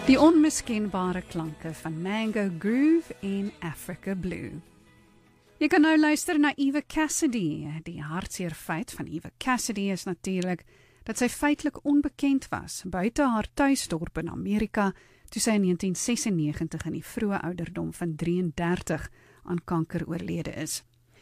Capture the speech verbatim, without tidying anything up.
Die onmiskenbare klanke van Mango Groove en Africa Blue. Jy kan nou luister na Eva Cassidy. Die hartseer feit van Eva Cassidy is natuurlik dat sy feitelik onbekend was buite haar tuisdorp in Amerika toe sy in negentien sesennegentig in die vroeë ouderdom van drieëndertig aan kanker oorlede is.